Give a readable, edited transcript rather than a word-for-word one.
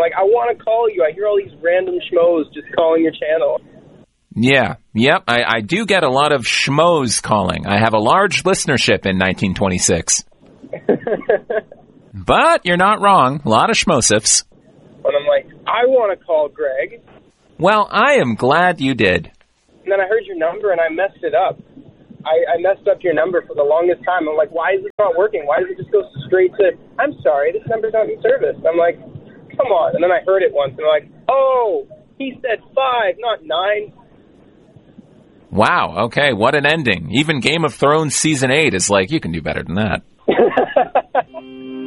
like, I want to call you. I hear all these random schmoes just calling your channel. Yeah, yep, I do get a lot of schmoes calling. I have a large listenership in 1926. But you're not wrong. A lot of schmosifs. And I'm like, I want to call Greg. Well, I am glad you did. And then I heard your number, and I messed it up. I messed up your number for the longest time. I'm like, why is it not working? Why does it just go straight to, I'm sorry, this number's not in service? I'm like, come on. And then I heard it once, and I'm like, oh, he said 5, not 9. Wow, okay, what an ending. Even Game of Thrones Season 8 is like, you can do better than that.